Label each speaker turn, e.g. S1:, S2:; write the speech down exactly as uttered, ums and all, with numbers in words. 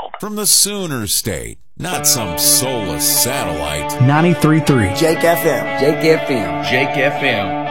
S1: world.
S2: From the Sooner State, not some soulless satellite.
S3: ninety-three point three
S4: Jake F M.
S5: Jake F M.
S6: Jake F M.